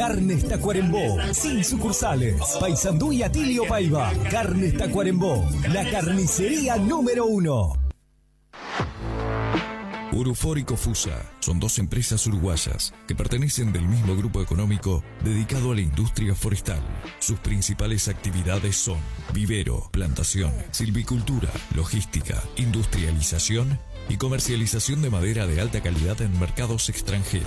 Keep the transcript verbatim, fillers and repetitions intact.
Carnes Tacuarembó, sin sucursales. Paysandú y Atilio Paiva. Carnes Tacuarembó, la carnicería número uno. Urufor y Cofusa son dos empresas uruguayas que pertenecen del mismo grupo económico dedicado a la industria forestal. Sus principales actividades son vivero, plantación, silvicultura, logística, industrialización y comercialización de madera de alta calidad en mercados extranjeros.